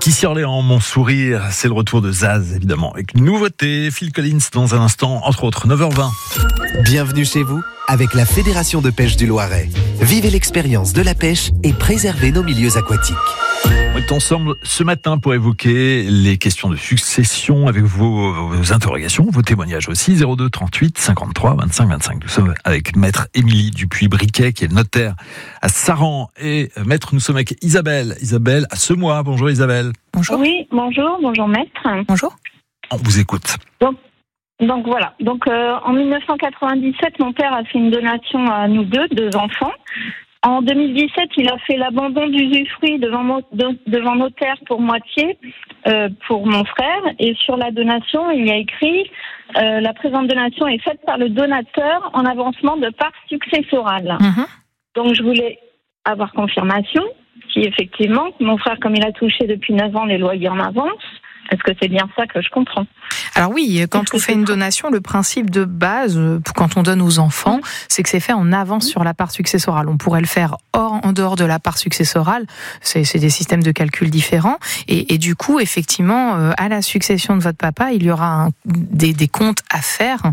Ici Orléans, mon sourire, c'est le retour de Zaz, évidemment. Avec une nouveauté, Phil Collins dans un instant, entre autres, 9h20. Bienvenue chez vous avec la Fédération de pêche du Loiret. Vivez l'expérience de la pêche et préservez nos milieux aquatiques. On est ensemble ce matin pour évoquer les questions de succession avec vos interrogations, vos témoignages aussi. 02 38 53 25 25. Nous sommes avec Maître Émilie Dupuis-Briquet, qui est le notaire à Saran. Et Maître, nous sommes avec Isabelle. Isabelle à Semois. Bonjour Isabelle. Bonjour. Oui, bonjour Maître. Bonjour. On vous écoute. Donc voilà. En 1997, mon père a fait une donation à nous deux enfants. En 2017, il a fait l'abandon d'usufruit devant notaire pour moitié pour mon frère. Et sur la donation, il y a écrit la présente donation est faite par le donateur en avancement de part successorale. Donc je voulais avoir confirmation si effectivement mon frère, comme il a touché depuis 9 ans les loyers en avance, est-ce que c'est bien ça que je comprends ? Alors oui, quand on fait une donation, le principe de base, quand on donne aux enfants, c'est que c'est fait en avance sur la part successorale. On pourrait le faire en dehors de la part successorale. C'est des systèmes de calcul différents. Et du coup, effectivement, à la succession de votre papa, il y aura des comptes à faire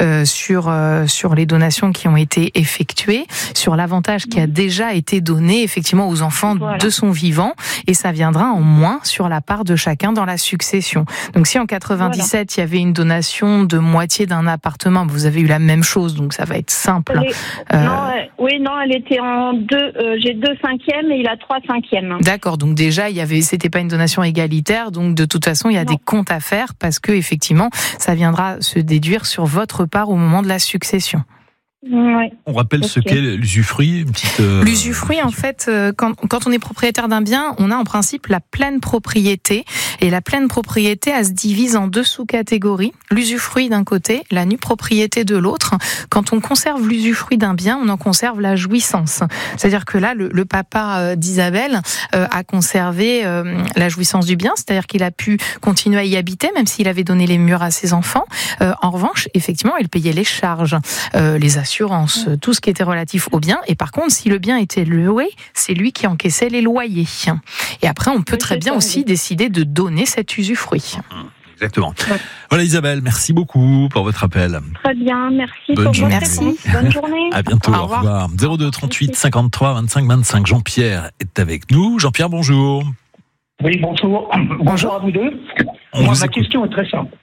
sur les donations qui ont été effectuées, sur l'avantage qui a déjà été donné effectivement aux enfants de son vivant. Et ça viendra en moins sur la part de chacun dans la succession. Donc si en 97 il y avait une donation de moitié d'un appartement, vous avez eu la même chose, donc ça va être simple. Elle était en 2. J'ai 2 cinquièmes et il a 3 cinquièmes. D'accord, donc déjà c'était pas une donation égalitaire, donc de toute façon il y a des comptes à faire parce que effectivement ça viendra se déduire sur votre part au moment de la succession. Ouais. On rappelle ce qu'est l'usufruit. L'usufruit, en fait, quand on est propriétaire d'un bien, on a en principe la pleine propriété. Et la pleine propriété, elle se divise en 2 sous-catégories. L'usufruit d'un côté, la nue propriété de l'autre. Quand on conserve l'usufruit d'un bien, on en conserve la jouissance. C'est-à-dire que là, le papa d'Isabelle a conservé la jouissance du bien, c'est-à-dire qu'il a pu continuer à y habiter, même s'il avait donné les murs à ses enfants. En revanche, effectivement, il payait les charges, les assurances, tout ce qui était relatif au bien. Et par contre, si le bien était loué, c'est lui qui encaissait les loyers. Et après, on peut très bien aussi décider de donner cet usufruit. Exactement. Ouais. Voilà Isabelle, merci beaucoup pour votre appel. Très bien, merci. Bonne journée. Bonne journée. À bientôt, au revoir. 02 38 53 25 25. Jean-Pierre est avec nous. Jean-Pierre, bonjour. Oui, bonjour. Bonjour à vous deux. Ma question est très simple.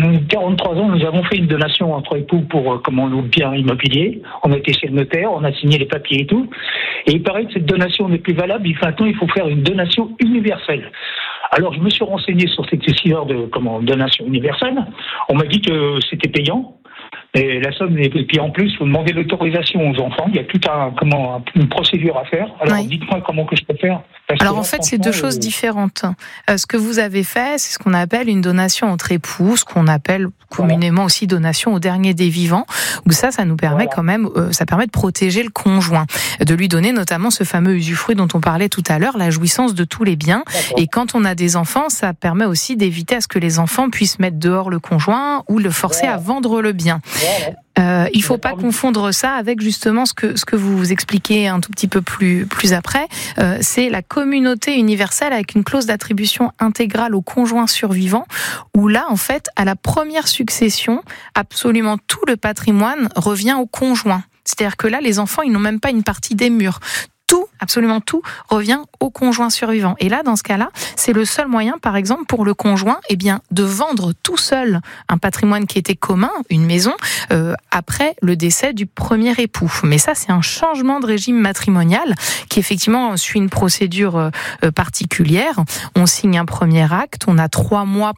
43 ans, nous avons fait une donation entre époux pour nos biens immobiliers. On a été chez le notaire, on a signé les papiers et tout. Et il paraît que cette donation n'est plus valable. Maintenant, il faut faire une donation universelle. Alors, je me suis renseigné sur cette décision de donation universelle. On m'a dit que c'était payant. Et la somme, et puis en plus, vous demandez l'autorisation aux enfants. Il y a toute une procédure à faire. Alors, dites-moi comment que je peux faire. Alors en fait, c'est 2 choses différentes. Ce que vous avez fait, c'est ce qu'on appelle une donation entre époux, ce qu'on appelle communément aussi donation au dernier des vivants. Où ça nous permet quand même, ça permet de protéger le conjoint, de lui donner notamment ce fameux usufruit dont on parlait tout à l'heure, la jouissance de tous les biens. Et quand on a des enfants, ça permet aussi d'éviter à ce que les enfants puissent mettre dehors le conjoint ou le forcer à vendre le bien. Il faut pas confondre ça avec justement ce que vous expliquez un tout petit peu plus après. C'est la communauté universelle avec une clause d'attribution intégrale au conjoint survivant, où là, en fait, à la première succession, absolument tout le patrimoine revient au conjoint. C'est-à-dire que là, les enfants, ils n'ont même pas une partie des murs. Tout, absolument tout, revient au conjoint survivant. Et là, dans ce cas-là, c'est le seul moyen, par exemple, pour le conjoint, de vendre tout seul un patrimoine qui était commun, une maison, après le décès du premier époux. Mais ça, c'est un changement de régime matrimonial qui, effectivement, suit une procédure particulière. On signe un premier acte, on a 3 mois